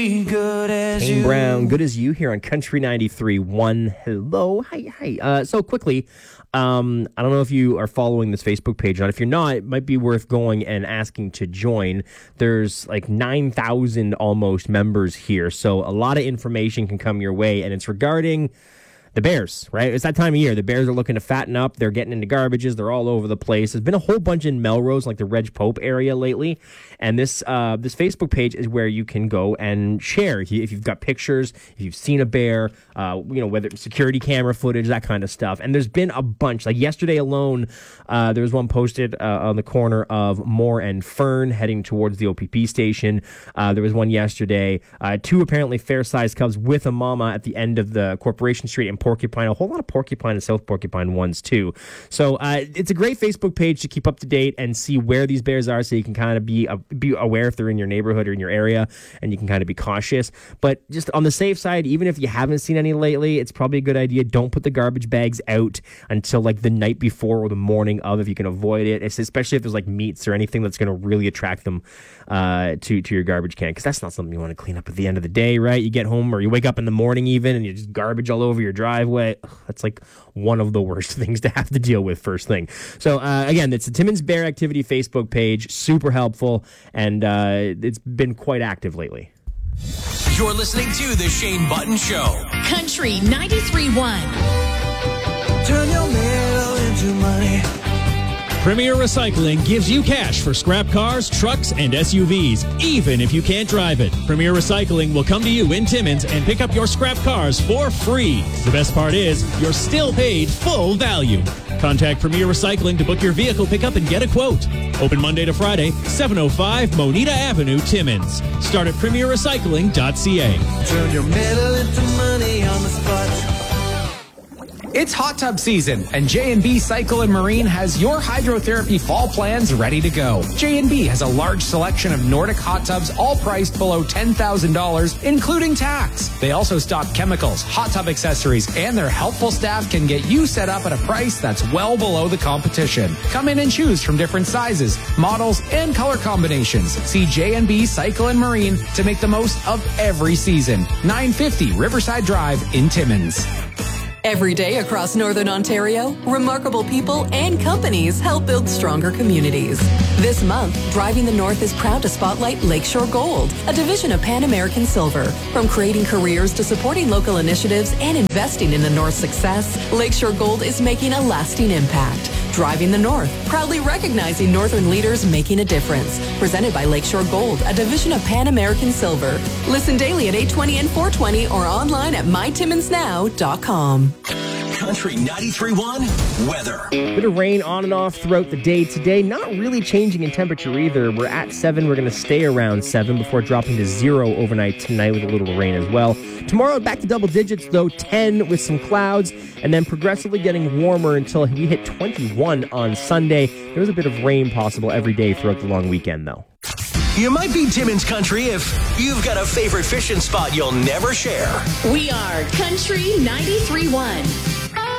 Kane Brown, Good As You here on Country 93.1. Hello. Hi. So quickly, I don't know if you are following this Facebook page or not. If you're not, it might be worth going and asking to join. There's like 9,000 almost members here, so a lot of information can come your way, and it's regarding the Bears, right? It's that time of year. The Bears are looking to fatten up. They're getting into garbages. They're all over the place. There's been a whole bunch in Melrose, like the Reg Pope area lately. And this Facebook page is where you can go and share. If you've got pictures, if you've seen a bear, whether it's security camera footage, that kind of stuff. And there's been a bunch. Like yesterday alone, there was one posted on the corner of Moore and Fern heading towards the OPP station. There was one yesterday. Two apparently fair-sized cubs with a mama at the end of the Corporation Street in Porcupine, a whole lot of Porcupine and South Porcupine ones too. So it's a great Facebook page to keep up to date and see where these bears are, so you can kind of be aware if they're in your neighborhood or in your area, and you can kind of be cautious. But just on the safe side, even if you haven't seen any lately, it's probably a good idea. Don't put the garbage bags out until like the night before or the morning of, if you can avoid it. It's especially if there's like meats or anything that's going to really attract them to your garbage can, because that's not something you want to clean up at the end of the day, right? You get home or you wake up in the morning even and you just garbage all over your driveway. That's like one of the worst things to have to deal with first thing. So again, it's the Timmins Bear Activity Facebook page. Super helpful, and it's been quite active lately. You're listening to The Shane Button Show. Country 93.1. Turn your metal into money. Premier Recycling gives you cash for scrap cars, trucks, and SUVs, even if you can't drive it. Premier Recycling will come to you in Timmins and pick up your scrap cars for free. The best part is, you're still paid full value. Contact Premier Recycling to book your vehicle pickup and get a quote. Open Monday to Friday, 705 Moneta Avenue, Timmins. Start at premierrecycling.ca. Turn your metal into money on the spot. It's hot tub season, and J&B Cycle & Marine has your hydrotherapy fall plans ready to go. J&B has a large selection of Nordic hot tubs, all priced below $10,000, including tax. They also stock chemicals, hot tub accessories, and their helpful staff can get you set up at a price that's well below the competition. Come in and choose from different sizes, models, and color combinations. See J&B Cycle & Marine to make the most of every season. 950 Riverside Drive in Timmins. Every day across Northern Ontario, remarkable people and companies help build stronger communities. This month, Driving the North is proud to spotlight Lakeshore Gold, a division of Pan American Silver. From creating careers to supporting local initiatives and investing in the North's success, Lakeshore Gold is making a lasting impact. Driving the North, proudly recognizing Northern leaders making a difference. Presented by Lakeshore Gold, a division of Pan American Silver. Listen daily at 8:20 and 4:20 or online at mytimminsnow.com. Country 93.1 weather. Bit of rain on and off throughout the day today. Not really changing in temperature either. We're at 7. We're going to stay around 7 before dropping to 0 overnight tonight with a little rain as well. Tomorrow, back to double digits, though, 10 with some clouds, and then progressively getting warmer until we hit 21 on Sunday. There was a bit of rain possible every day throughout the long weekend, though. You might be Timmins Country if you've got a favorite fishing spot you'll never share. We are Country 93.1.